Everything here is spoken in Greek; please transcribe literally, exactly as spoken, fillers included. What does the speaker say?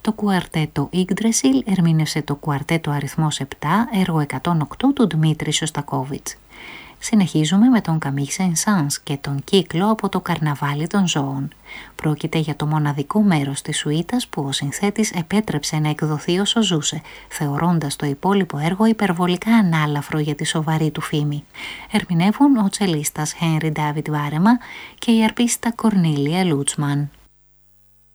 Το κουαρτέτο Ιγντρεσιλ ερμήνευσε το κουαρτέτο αριθμός επτά, έργο εκατόν οκτώ του Δημήτρη Σωστακόβιτς. Συνεχίζουμε με τον Καμίλ Σεν-Σανς και τον κύκλο από το Καρναβάλι των Ζώων. Πρόκειται για το μοναδικό μέρος της σουίτας που ο συνθέτης επέτρεψε να εκδοθεί όσο ζούσε, θεωρώντας το υπόλοιπο έργο υπερβολικά ανάλαφρο για τη σοβαρή του φήμη. Ερμηνεύουν ο τσελίστας Χένρι Ντάβιτ Βάρεμα και η αρπίστα Κορνίλια Λούτσμαν.